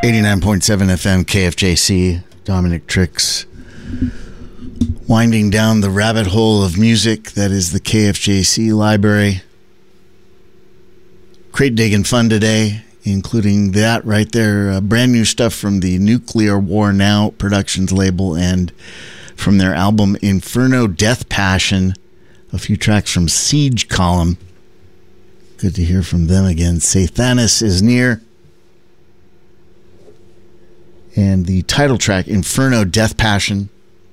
89.7 FM KFJC, Dominic Tricks, winding down the rabbit hole of music that is the KFJC library. Crate digging fun today, including that right there, brand new stuff from the Nuclear War Now Productions label and from their album Inferno Death Passion, a few tracks from Siege Column. Good to hear from them again. Sathanas is Near. And the title track, Inferno Death Passion,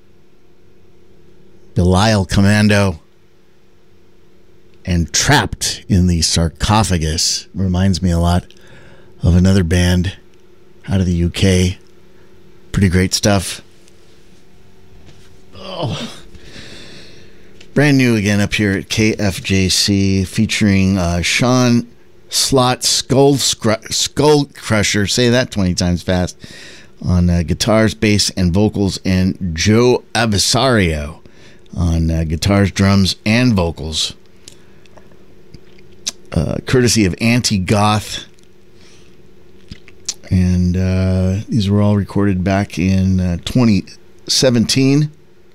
Belial Commando, and Trapped in the Sarcophagus. Reminds me a lot of another band out of the UK. Pretty great stuff. Oh. Brand new again up here at KFJC, featuring Sean Slot Skull Crusher, say that 20 times fast, on guitars, bass, and vocals, and Joe Avisario on guitars, drums, and vocals. Courtesy of Anti-Goth. And these were all recorded back in 2017.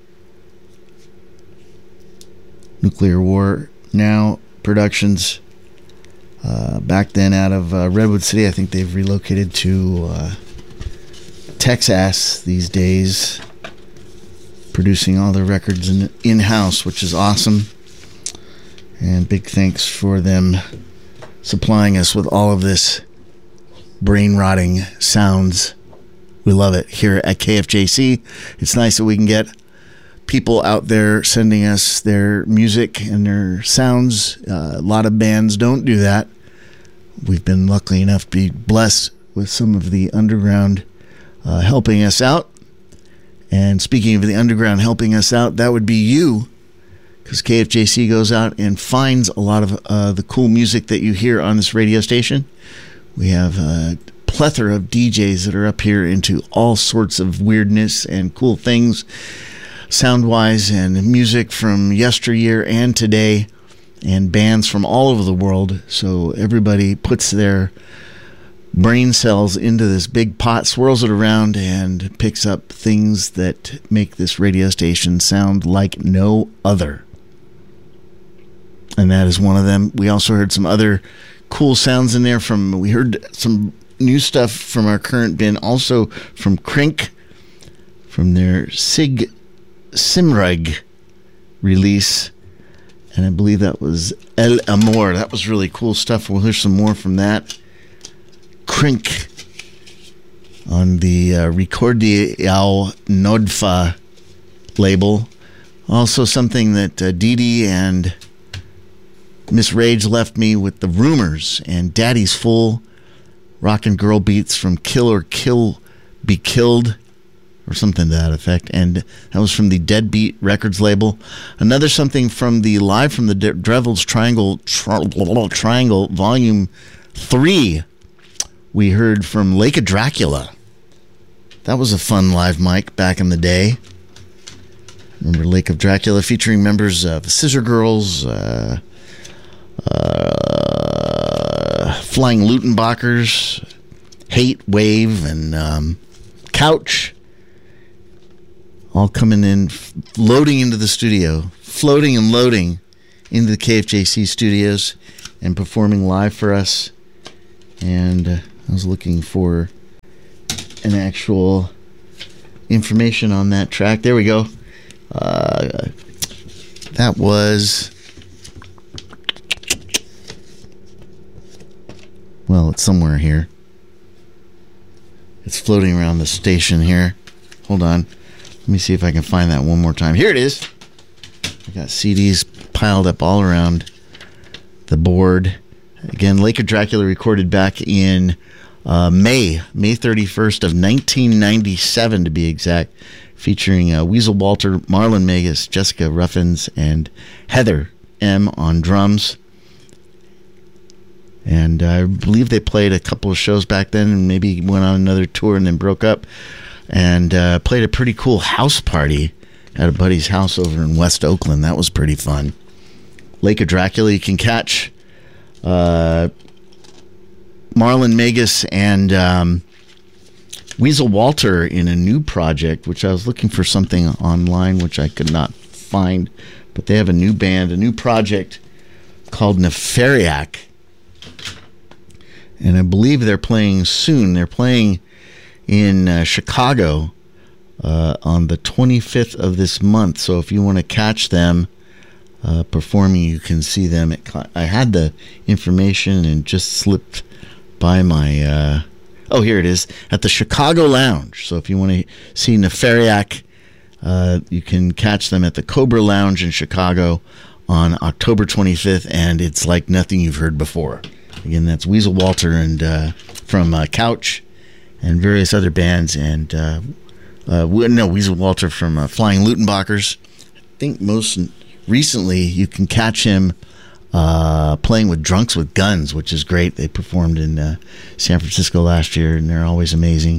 Nuclear War Now Productions. Back then out of Redwood City. I think they've relocated to Texas these days, producing all their records in-house, which is awesome. And big thanks for them supplying us with all of this brain-rotting sounds. We love it here at KFJC. It's nice that we can get people out there sending us their music and their sounds. A lot of bands don't do that. We've been lucky enough to be blessed with some of the underground helping us out. And speaking of the underground helping us out, that would be you, because KFJC goes out and finds a lot of the cool music that you hear on this radio station. We have a plethora of DJs that are up here into all sorts of weirdness and cool things, sound-wise, and music from yesteryear and today, and bands from all over the world. So everybody puts their brain cells into this big pot, swirls it around, and picks up things that make this radio station sound like no other. And that is one of them. We also heard some other cool sounds in there we heard some new stuff from our current bin, also from Krink, from their Sig Simreg release, and I believe that was El Amor. That was really cool stuff. We'll hear some more from that. Krink on the Recordiao Nodfa label. Also something that Dee and Miss Rage left me with, The Rumors and Daddy's Full, rock and girl beats from Kill or Kill Be Killed, or something to that effect. And that was from the Deadbeat Records label. Another something from the Live from the Devil's Triangle Volume 3. We heard from Lake of Dracula. That was a fun live mic back in the day. Remember Lake of Dracula, featuring members of Scissor Girls, Flying Lutenbachers, Hate, Wave, and Couch. All coming in, loading into the studio, floating and loading into the KFJC studios and performing live for us. And I was looking for an actual information on that track. There we go. That was... Well, it's somewhere here. It's floating around the station here. Hold on. Let me see if I can find that one more time. Here it is. I got CDs piled up all around the board. Again, Lake of Dracula recorded back in May 31st of 1997 to be exact, featuring Weasel Walter, Marlon Magus, Jessica Ruffins, and Heather M. on drums. And I believe they played a couple of shows back then and maybe went on another tour and then broke up, and played a pretty cool house party at a buddy's house over in West Oakland. That was pretty fun. Lake of Dracula, you can catch Marlon Magus and Weasel Walter in a new project, which I was looking for something online, which I could not find. But they have a new band, a new project called Nefariac. And I believe they're playing soon. They're playing in Chicago on the 25th of this month. So if you want to catch them performing, you can see them. I had the information and just slipped by my... here it is, at the Chicago Lounge. So if you want to see Nefariac, you can catch them at the Cobra Lounge in Chicago on October 25th, and it's like nothing you've heard before. Again, that's Weasel Walter and from Couch and various other bands, and Weasel Walter from Flying Lutenbachers. I think most recently you can catch him playing with Drunks with Guns, which is great. They performed in San Francisco last year, and they're always amazing.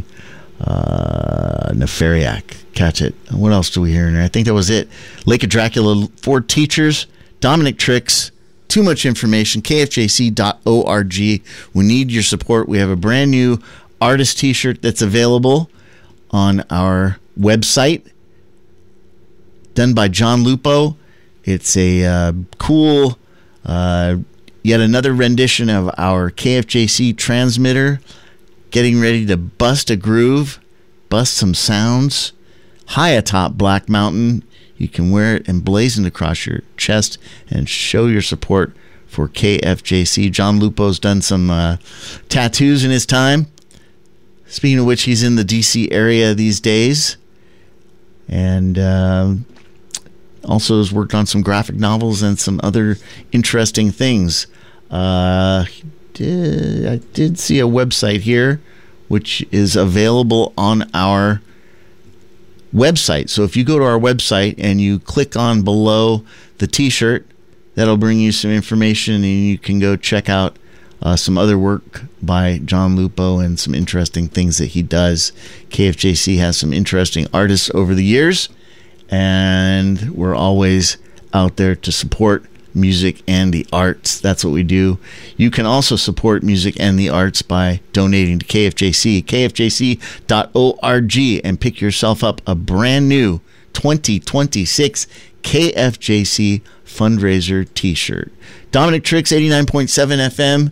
Nefariac, catch it. What else do we hear in there? I think that was it. Lake of Dracula, 4 Teachers, Dominic Tricks. Too much information, kfjc.org. We need your support. We have a brand new artist t-shirt that's available on our website, done by John Lupo. It's a cool, yet another rendition of our KFJC transmitter, getting ready to bust a groove, bust some sounds, high atop Black Mountain. You can wear it emblazoned across your chest and show your support for KFJC. John Lupo's done some tattoos in his time. Speaking of which, he's in the D.C. area these days. And also has worked on some graphic novels and some other interesting things. I did see a website here, which is available on our website. So if you go to our website and you click on below the t-shirt, that'll bring you some information, and you can go check out some other work by John Lupo and some interesting things that he does. KFJC has some interesting artists over the years, and we're always out there to support music and the arts. That's what we do. You can also support music and the arts by donating to KFJC, kfjc.org, and pick yourself up a brand new 2026 KFJC fundraiser t-shirt. Dominic Tricks, 89.7 FM,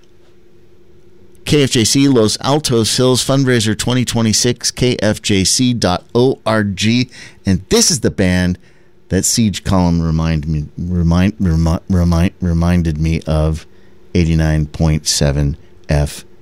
KFJC Los Altos Hills fundraiser 2026, kfjc.org. And this is the band that Siege Column reminded me of, 89.7 FM.